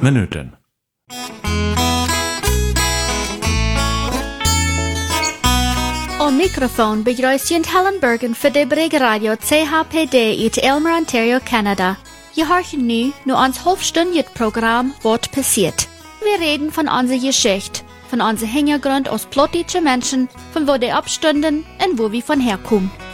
Minuten. Am Mikrofon begrüßt Jent Helen Bergen für die Brig-Radio CHPD uit Aylmer, Ontario, Canada. Je horchen nu ons halfstündiges Programm Wat passiert. Wir reden von unserer Geschichte, von unserem Hintergrund als plottische Menschen, von wo die abstünden und wo wir von herkommen.